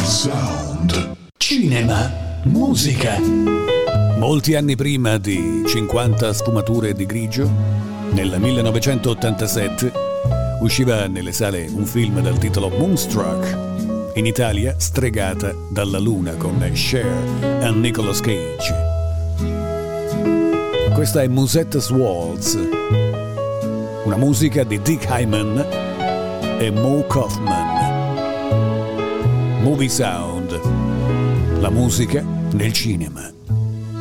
Sound. Cinema. Musica. Molti anni prima di 50 sfumature di grigio, nel 1987 usciva nelle sale un film dal titolo Moonstruck, in Italia Stregata dalla Luna con Cher e Nicolas Cage. Questa è Musette's Waltz, una musica di Dick Hyman e Mo Kaufman. Movie Sound, la musica nel cinema.